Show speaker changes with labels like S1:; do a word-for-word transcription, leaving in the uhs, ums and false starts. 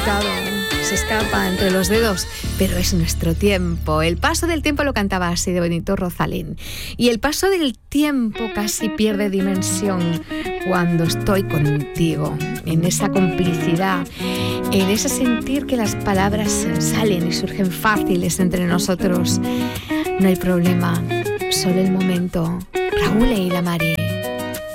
S1: Se escapa entre los dedos, pero es nuestro tiempo. El paso del tiempo lo cantaba así de Benito Rosalín. Y el paso del tiempo casi pierde dimensión cuando estoy contigo, en esa complicidad, en ese sentir que las palabras salen y surgen fáciles entre nosotros. No hay problema, solo el momento. Raúl y la Mari.